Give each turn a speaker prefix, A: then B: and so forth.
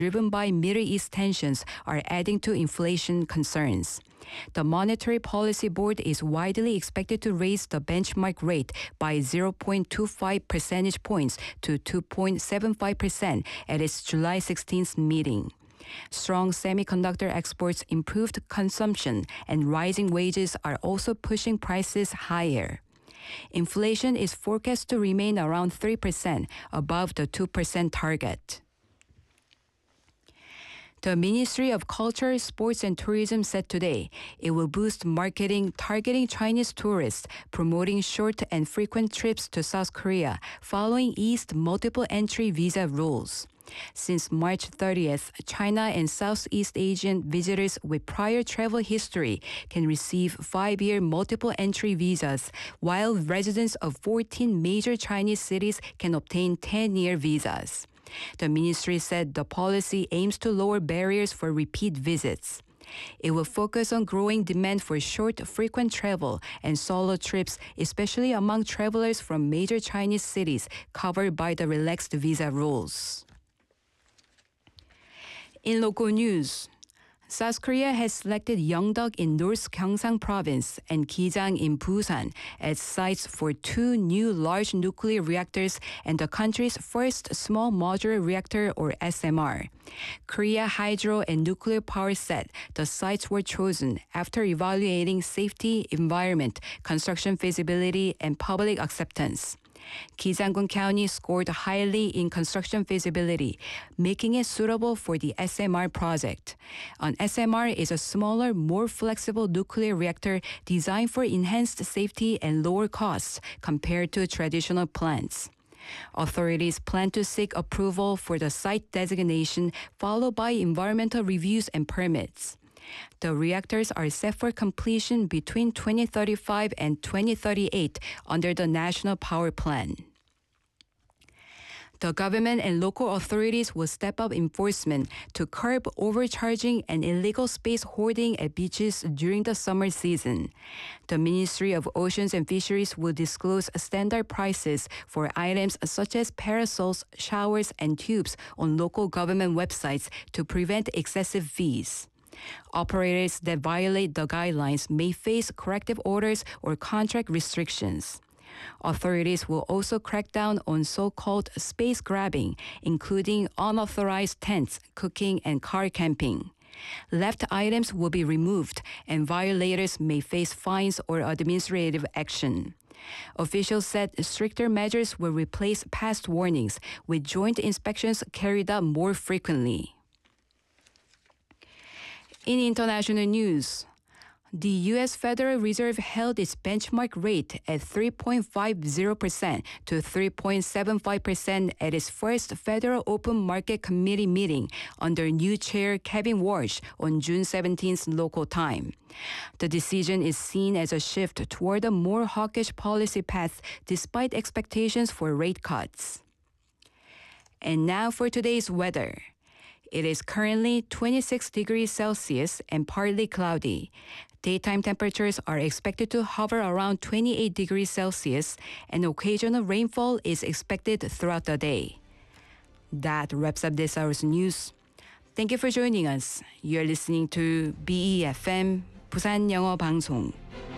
A: driven by Middle East tensions are adding to inflation concerns. The Monetary Policy Board is widely expected to raise the benchmark rate by 0.25 percentage points to 2.75% at its July 16th meeting. Strong semiconductor exports, improved consumption, and rising wages are also pushing prices higher. Inflation is forecast to remain around 3%, above the 2% target. The Ministry of Culture, Sports and Tourism said today it will boost marketing targeting Chinese tourists, promoting short and frequent trips to South Korea following eased multiple entry visa rules. Since March 30th, China and Southeast Asian visitors with prior travel history can receive 5-year multiple entry visas, while residents of 14 major Chinese cities can obtain 10-year visas. The ministry said the policy aims to lower barriers for repeat visits. It will focus on growing demand for short, frequent travel and solo trips, especially among travelers from major Chinese cities covered by the relaxed visa rules. In local news, South Korea has selected Yeongdeok in North Gyeongsang Province and Gijang in Busan as sites for 2 new large nuclear reactors and the country's first small modular reactor or SMR. Korea Hydro and Nuclear Power said the sites were chosen after evaluating safety, environment, construction feasibility, and public acceptance. Gijang-gun County scored highly in construction feasibility, making it suitable for the SMR project. An SMR is a smaller, more flexible nuclear reactor designed for enhanced safety and lower costs compared to traditional plants. Authorities plan to seek approval for the site designation, followed by environmental reviews and permits. The reactors are set for completion between 2035 and 2038 under the National Power Plan. The government and local authorities will step up enforcement to curb overcharging and illegal space hoarding at beaches during the summer season. The Ministry of Oceans and Fisheries will disclose standard prices for items such as parasols, showers, and tubes on local government websites to prevent excessive fees. Operators that violate the guidelines may face corrective orders or contract restrictions. Authorities will also crack down on so-called space grabbing, including unauthorized tents, cooking, and car camping. Left items will be removed, and violators may face fines or administrative action. Officials said stricter measures will replace past warnings, with joint inspections carried out more frequently. In international news, the U.S. Federal Reserve held its benchmark rate at 3.50% to 3.75% at its first Federal Open Market Committee meeting under new chair Kevin Warsh on June 17th local time. The decision is seen as a shift toward a more hawkish policy path despite expectations for rate cuts. And now for today's weather. It is currently 26 degrees Celsius and partly cloudy. Daytime temperatures are expected to hover around 28 degrees Celsius, and occasional rainfall is expected throughout the day. That wraps up this hour's news. Thank you for joining us. You're listening to BEFM 부산 영어 방송.